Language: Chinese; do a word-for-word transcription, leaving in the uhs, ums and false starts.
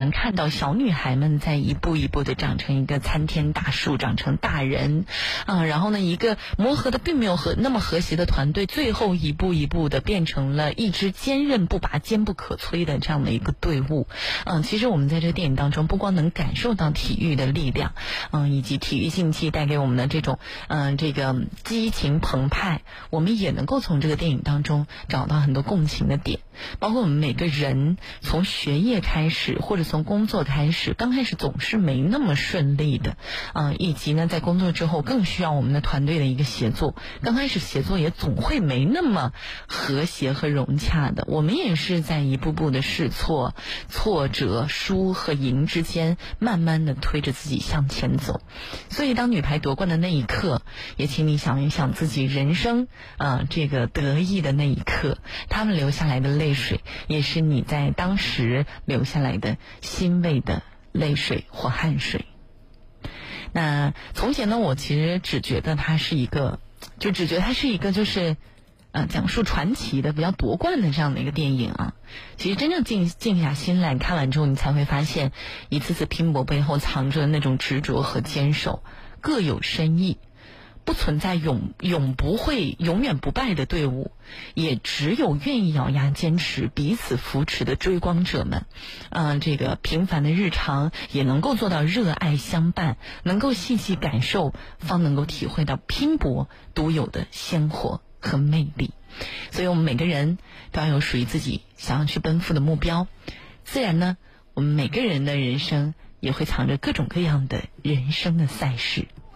能看到小女孩们在一步一步的长成一个参天大树，长成大人啊，然后呢，一个磨合的并没有和那么和谐的团队，最后一步一步的变成了一支坚韧不拔、坚不可摧的这样的一个队伍。嗯，其实我们在这个电影当中，不光能感受到体育的力量，嗯，以及体育竞技带给我们的这种嗯这个激情澎湃，我们也能够从这个电影当中找到很多共情的点。包括我们每个人从学业开始，或者从工作开始，刚开始总是没那么顺利的，嗯，以及呢，在工作之后更需要我们的团队的一个协作。刚开始协作也总会没那么和谐和融洽的，我们也是在一步步的试错、挫折、输和赢之间，慢慢的推着自己向前走。所以，当女排夺冠的那一刻，也请你想一想自己人生啊、呃、这个得意的那一刻，他们留下来的泪水，也是你在当时留下来的欣慰的泪水或汗水。那从前呢，我其实只觉得它是一个，就只觉得它是一个就是呃讲述传奇的、比较夺冠的这样的一个电影啊。其实真正静静下心来看完之后，你才会发现一次次拼搏背后藏着那种执着和坚守，各有深意。不存在永永不会永远不败的队伍，也只有愿意咬牙坚持、彼此扶持的追光者们。嗯、呃，这个平凡的日常也能够做到热爱相伴，能够细细感受，方能够体会到拼搏独有的鲜活和魅力。所以我们每个人都要有属于自己想要去奔赴的目标。自然呢，我们每个人的人生也会藏着各种各样的人生的赛事。